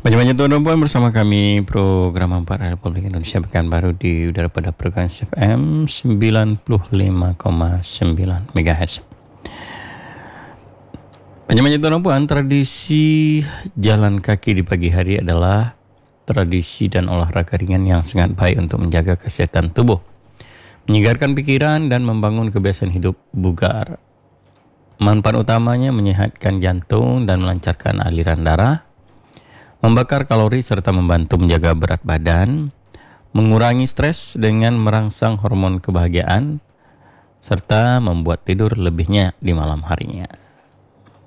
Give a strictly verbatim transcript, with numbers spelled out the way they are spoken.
Banyak-banyak tuan dan puan bersama kami program empat Republik Indonesia Pekanbaru di udara pada frekuensi F M sembilan puluh lima koma sembilan megahertz. Banyak-banyak tuan dan puan, tradisi jalan kaki di pagi hari adalah tradisi dan olahraga ringan yang sangat baik untuk menjaga kesehatan tubuh, menyegarkan pikiran dan membangun kebiasaan hidup bugar. Manfaat utamanya menyehatkan jantung dan melancarkan aliran darah, membakar kalori serta membantu menjaga berat badan, mengurangi stres dengan merangsang hormon kebahagiaan, serta membuat tidur lebih nyenyak di malam harinya.